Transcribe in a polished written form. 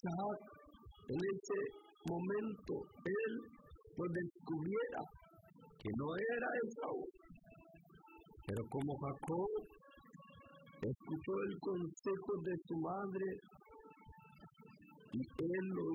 Isaac en ese momento, él pues descubriera que no era Esaú, pero como Jacob escuchó el consejo de su madre y él lo